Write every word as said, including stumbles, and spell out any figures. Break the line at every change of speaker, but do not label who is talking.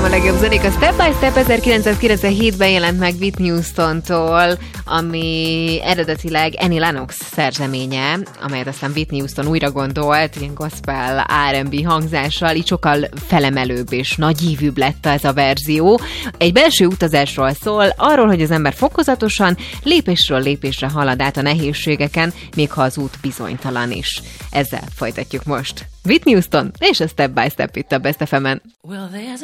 a legjobb zenék. A Step by Step ezerkilencszázkilencvenhétben jelent meg Whitney Houston-tól, ami eredetileg Annie Lennox szerzeménye, amelyet aztán Whitney Houston újra gondolt, ilyen gospel er and bé hangzással, így sokkal felemelőbb és nagyívűbb lett ez a verzió. Egy belső utazásról szól, arról, hogy az ember fokozatosan, lépésről lépésre halad át a nehézségeken, még ha az út bizonytalan is. Ezzel folytatjuk most. Whitney Houston és a Step by Step itt a Best ef emen. Well,